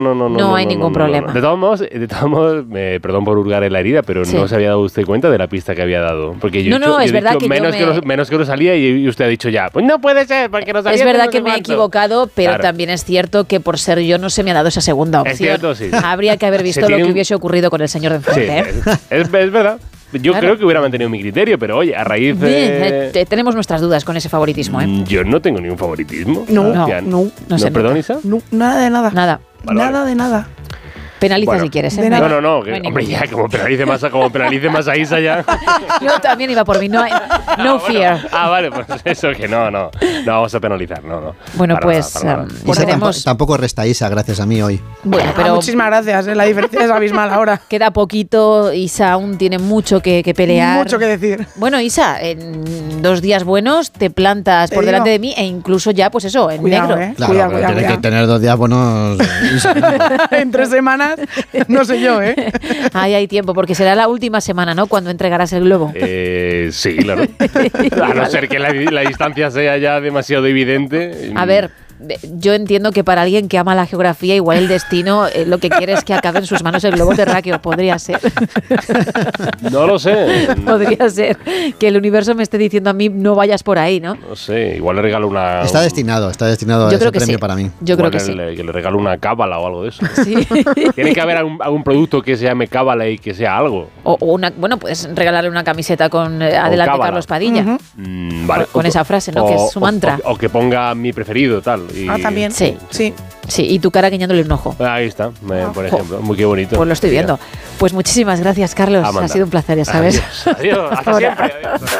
No hay ningún problema. De todos modos, perdón por hurgar en la herida, pero no se había dado usted cuenta de la pista que había dado. Porque yo es verdad que menos que no salía y usted ha dicho ya, pues no puede ser, porque no sabía. Es verdad que me he equivocado, pero también es cierto que por ser yo no se me ha dado esa segunda opción. Es cierto, sí. Habría que haber visto lo que hubiese ocurrido con el señor de enfrente. Sí, es verdad. Yo creo que hubiera mantenido mi criterio, pero oye, a raíz de... tenemos nuestras dudas con ese favoritismo, ¿eh? Yo no tengo ningún favoritismo. No sé. ¿Perdón, Isa? No, nada de nada. Nada. Nada de nada. Penaliza si quieres, ¿eh? No, hombre, ya, como penalice más a Isa ya. Yo también iba por mí, no fear. Vale, pues eso que no vamos a penalizar, no. Bueno, pues tampoco resta Isa, gracias a mí hoy. Bueno, pero muchísimas gracias, la diferencia es abismal ahora. Queda poquito, Isa aún tiene mucho que pelear. Mucho que decir. Bueno, Isa, en 2 días buenos te plantas por delante de mí e incluso ya, pues eso, en negro. Claro, cuidado. Tienes que tener 2 días buenos, Isa. En 3 semanas. No sé yo, ¿eh? Ahí hay tiempo, porque será la última semana, ¿no? Cuando entregarás el globo. Sí, claro. A no ser que la distancia sea ya demasiado evidente. A ver, yo entiendo que para alguien que ama la geografía, igual el destino lo que quiere es que acabe en sus manos el globo terráqueo. Podría ser. No lo sé. Podría ser que el universo me esté diciendo a mí no vayas por ahí, ¿no? No sé, igual le regalo una... Está destinado a ese premio para mí. Yo creo que sí. Que le regalo una cábala o algo de eso. Sí. Tiene que haber algún producto que se llame cábala y que sea algo. Bueno, puedes regalarle una camiseta con Adelante Carlos Padilla. Vale. Con esa frase, ¿no? Que es su mantra. O que ponga mi preferido, tal. También. Sí, y tu cara guiñándole un ojo. Ahí está, por ejemplo. Muy bonito. Pues lo estoy viendo. Pues muchísimas gracias, Carlos. Ha sido un placer, ya sabes. Adiós. Hasta siempre. Adiós.